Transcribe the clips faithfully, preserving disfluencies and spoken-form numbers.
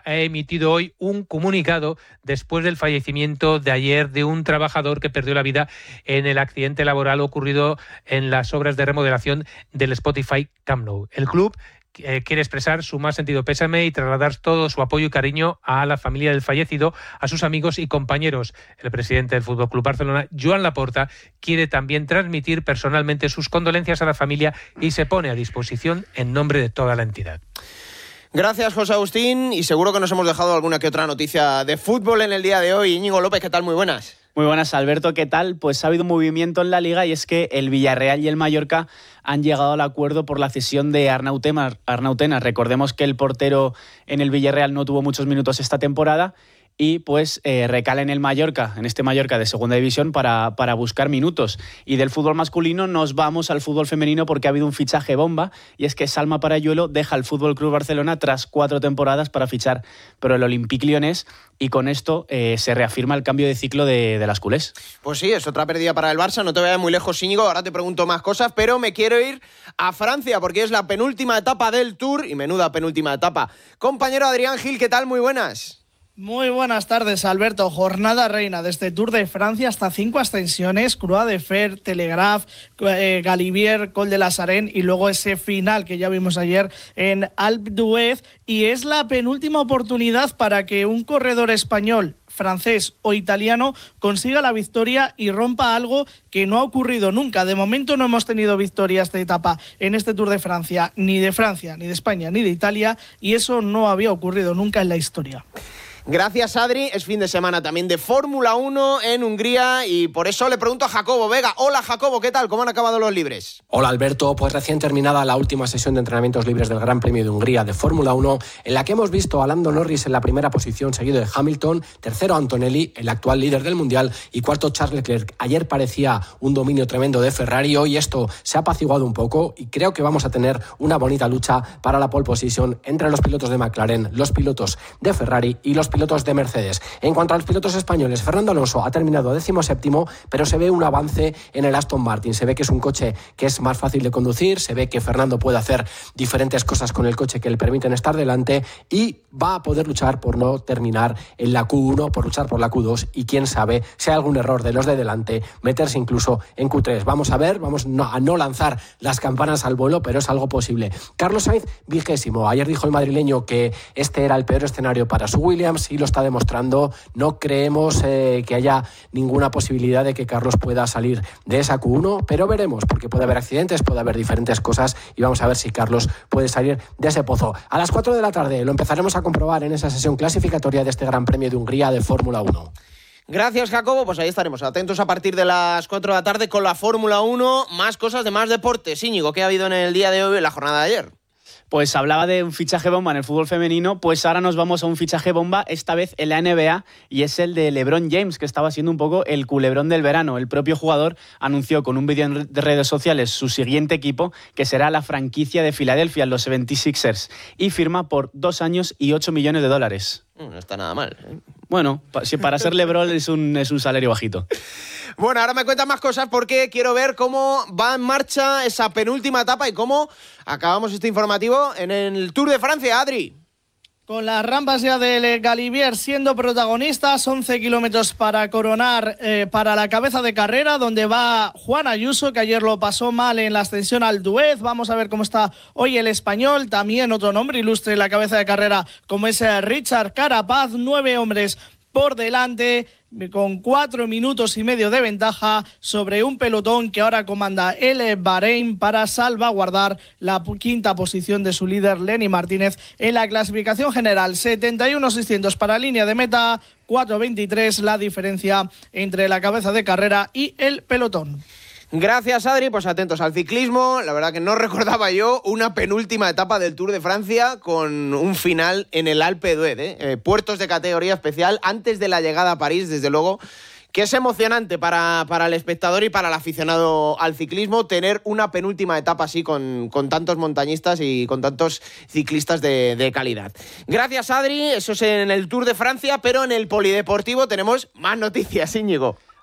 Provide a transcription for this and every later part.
ha emitido hoy un comunicado después del fallecimiento de ayer de un trabajador que perdió la vida en el accidente laboral ocurrido en las obras de remodelación del Spotify Camp Nou. El club eh, quiere expresar su más sentido pésame y trasladar todo su apoyo y cariño a la familia del fallecido, a sus amigos y compañeros. El presidente del F C Barcelona, Joan Laporta, quiere también transmitir personalmente sus condolencias a la familia y se pone a disposición en nombre de toda la entidad. Gracias, José Agustín, y seguro que nos hemos dejado alguna que otra noticia de fútbol en el día de hoy. Íñigo López, ¿qué tal? Muy buenas. Muy buenas, Alberto, ¿qué tal? Pues ha habido un movimiento en la Liga y es que el Villarreal y el Mallorca han llegado al acuerdo por la cesión de Arnau Tenas. Recordemos que el portero en el Villarreal no tuvo muchos minutos esta temporada y pues eh, recala en el Mallorca, en este Mallorca de segunda división para, para buscar minutos. Y del fútbol masculino nos vamos al fútbol femenino porque ha habido un fichaje bomba y es que Salma Parayuelo deja el F C Barcelona tras cuatro temporadas para fichar por el Olympique Lyonnais y con esto eh, se reafirma el cambio de ciclo de, de las culés. Pues sí, es otra pérdida para el Barça, no te vayas muy lejos, Íñigo, ahora te pregunto más cosas, pero me quiero ir a Francia porque es la penúltima etapa del Tour y menuda penúltima etapa. Compañero Adrián Gil, ¿qué tal? Muy buenas. Muy buenas tardes, Alberto. Jornada reina de este Tour de Francia, hasta cinco ascensiones: Croix de Fer, Telegraph, eh, Galibier, Col de la Sarenne y luego ese final que ya vimos ayer en Alpe d'Huez. Y es la penúltima oportunidad para que un corredor español, francés o italiano consiga la victoria y rompa algo que no ha ocurrido nunca. De momento no hemos tenido victorias de etapa en este Tour de Francia, ni de Francia, ni de España, ni de Italia, y eso no había ocurrido nunca en la historia. Gracias, Adri. Es fin de semana también de Fórmula uno en Hungría y por eso le pregunto a Jacobo Vega. Hola, Jacobo, ¿qué tal? ¿Cómo han acabado los libres? Hola, Alberto. Pues recién terminada la última sesión de entrenamientos libres del Gran Premio de Hungría de Fórmula uno, en la que hemos visto a Lando Norris en la primera posición, seguido de Hamilton, tercero Antonelli, el actual líder del Mundial, y cuarto Charles Leclerc. Ayer parecía un dominio tremendo de Ferrari, hoy esto se ha apaciguado un poco y creo que vamos a tener una bonita lucha para la pole position entre los pilotos de McLaren, los pilotos de Ferrari y los pilotos de Mercedes. En cuanto a los pilotos españoles, Fernando Alonso ha terminado décimo séptimo, pero se ve un avance en el Aston Martin. Se ve que es un coche que es más fácil de conducir, se ve que Fernando puede hacer diferentes cosas con el coche que le permiten estar delante y va a poder luchar por no terminar en la Q uno, por luchar por la Q dos y quién sabe si hay algún error de los de delante, meterse incluso en Q tres. Vamos a ver, vamos a no lanzar las campanas al vuelo, pero es algo posible. Carlos Sainz, vigésimo. Ayer dijo el madrileño que este era el peor escenario para su Williams y lo está demostrando. No creemos eh, que haya ninguna posibilidad de que Carlos pueda salir de esa Q uno, pero veremos, porque puede haber accidentes, puede haber diferentes cosas y vamos a ver si Carlos puede salir de ese pozo. A las cuatro de la tarde lo empezaremos a comprobar en esa sesión clasificatoria de este Gran Premio de Hungría de Fórmula uno. Gracias, Jacobo. Pues ahí estaremos atentos a partir de las cuatro de la tarde con la Fórmula uno. Más cosas de más deportes. Íñigo, ¿qué ha habido en el día de hoy, en la jornada de ayer? Pues hablaba de un fichaje bomba en el fútbol femenino, pues ahora nos vamos a un fichaje bomba, esta vez en la N B A, y es el de LeBron James, que estaba siendo un poco el culebrón del verano. El propio jugador anunció con un vídeo en redes sociales su siguiente equipo, que será la franquicia de Filadelfia, los setenta y seis ers, y firma por dos años y ocho millones de dólares. No está nada mal, ¿eh? Bueno, si para ser LeBron es un, es un salario bajito. Bueno, ahora me cuentas más cosas porque quiero ver cómo va en marcha esa penúltima etapa y cómo acabamos este informativo en el Tour de Francia, Adri. Con las rampas ya del Galibier siendo protagonistas, once kilómetros para coronar eh, para la cabeza de carrera, donde va Juan Ayuso, que ayer lo pasó mal en la ascensión al Duez. Vamos a ver cómo está hoy el español, también otro nombre ilustre en la cabeza de carrera, como es Richard Carapaz. Nueve hombres por delante, con cuatro minutos y medio de ventaja sobre un pelotón que ahora comanda el Bahrein para salvaguardar la quinta posición de su líder Lenny Martínez en la clasificación general. setenta y uno seiscientos para línea de meta, cuatro veintitrés la diferencia entre la cabeza de carrera y el pelotón. Gracias, Adri. Pues atentos al ciclismo. La verdad que no recordaba yo una penúltima etapa del Tour de Francia con un final en el Alpe d'Huez, ¿eh? Eh, puertos de categoría especial antes de la llegada a París, desde luego, que es emocionante para, para el espectador y para el aficionado al ciclismo tener una penúltima etapa así con, con tantos montañistas y con tantos ciclistas de, de calidad. Gracias, Adri. Eso es en el Tour de Francia, pero en el polideportivo tenemos más noticias, Íñigo.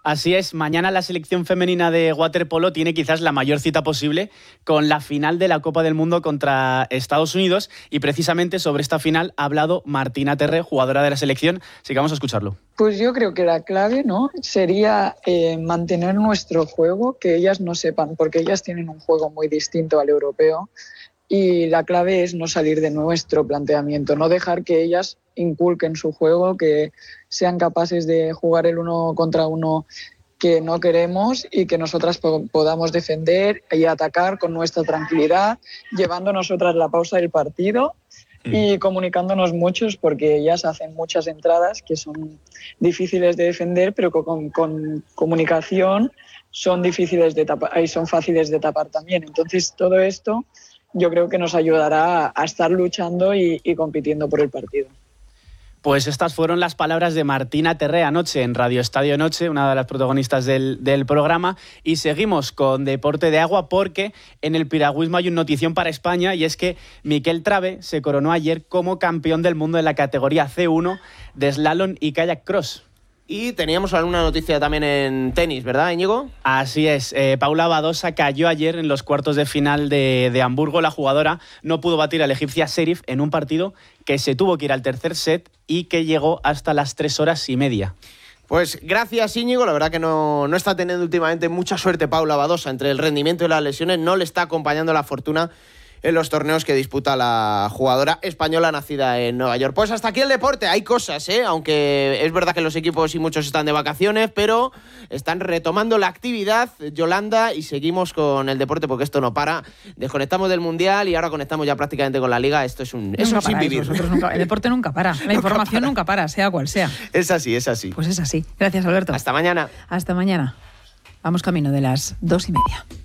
Así es, mañana la selección femenina de waterpolo tiene quizás la mayor cita posible con la final de la Copa del Mundo contra Estados Unidos y precisamente sobre esta final ha hablado Martina Terré, jugadora de la selección, así que vamos a escucharlo. Pues yo creo que la clave, ¿no?, sería eh, mantener nuestro juego, que ellas no sepan, porque ellas tienen un juego muy distinto al europeo y la clave es no salir de nuestro planteamiento, no dejar que ellas inculquen su juego, que sean capaces de jugar el uno contra uno que no queremos y que nosotras po- podamos defender y atacar con nuestra tranquilidad, llevando nosotras la pausa del partido y comunicándonos muchos, porque ellas hacen muchas entradas que son difíciles de defender, pero con, con comunicación son difíciles de tapar y son fáciles de tapar también. Entonces todo esto yo creo que nos ayudará a estar luchando y, y compitiendo por el partido. Pues estas fueron las palabras de Martina Terré anoche en Radio Estadio Noche, una de las protagonistas del, del programa. Y seguimos con deporte de agua porque en el piragüismo hay una notición para España y es que Miquel Trave se coronó ayer como campeón del mundo en la categoría C uno de slalom y kayak cross. Y teníamos alguna noticia también en tenis, ¿verdad, Íñigo? Así es, eh, Paula Badosa cayó ayer en los cuartos de final de, de Hamburgo. La jugadora no pudo batir a la egipcia Serif en un partido que se tuvo que ir al tercer set y que llegó hasta las tres horas y media. Pues gracias, Íñigo. La verdad que no, no está teniendo últimamente mucha suerte Paula Badosa. Entre el rendimiento y las lesiones no le está acompañando la fortuna en los torneos que disputa la jugadora española nacida en Nueva York. Pues hasta aquí el deporte. Hay cosas, ¿eh? Aunque es verdad que los equipos y muchos están de vacaciones, pero están retomando la actividad, Yolanda, y seguimos con el deporte porque esto no para. Desconectamos del Mundial y ahora conectamos ya prácticamente con la Liga. Esto es un, es un sin vivir. Nunca, el deporte nunca para. La información nunca para, sea cual sea. Es así, es así. Pues es así. Gracias, Alberto. Hasta mañana. Hasta mañana. Vamos camino de las dos y media.